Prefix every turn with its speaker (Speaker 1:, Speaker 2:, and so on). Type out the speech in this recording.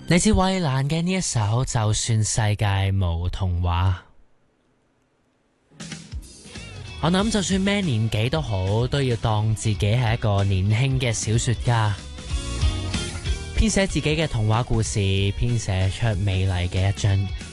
Speaker 1: 嚟自衛蘭嘅呢一首就算世界無童話，我諗就算咩年紀都好，都要當自己係一個年輕嘅小說家，編寫自己嘅童話故事，編寫出美麗嘅一章。